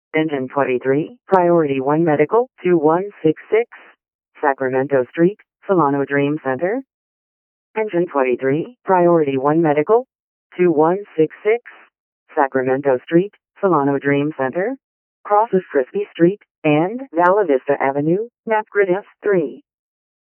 Engine 23, Priority 1 Medical, 2166, Sacramento Street, Solano Dream Center. Engine 23, Priority 1 Medical, 2166, Sacramento Street, Solano Dream Center. Crosses Frisbee Street and Vala Vista Avenue, Napgrid S3.